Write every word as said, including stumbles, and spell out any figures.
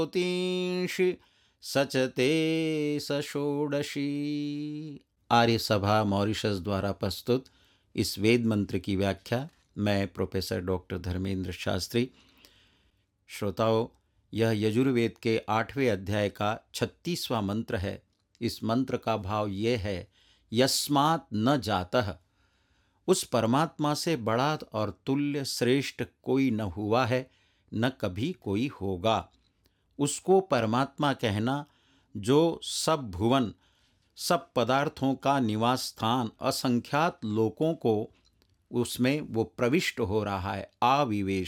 ज्योतिषि सचते सषोडशी। आर्य सभा मॉरिशस द्वारा प्रस्तुत इस वेद मंत्र की व्याख्या मैं प्रोफेसर डॉक्टर धर्मेंद्र शास्त्री। श्रोताओं, यह यजुर्वेद के आठवें अध्याय का छत्तीसवां मंत्र है। इस मंत्र का भाव ये है, यस्मात् न जातः, उस परमात्मा से बड़ा और तुल्य श्रेष्ठ कोई न हुआ है, न कभी कोई होगा। उसको परमात्मा कहना जो सब भुवन, सब पदार्थों का निवास स्थान, असंख्यात लोकों को उसमें वो प्रविष्ट हो रहा है, आविवेश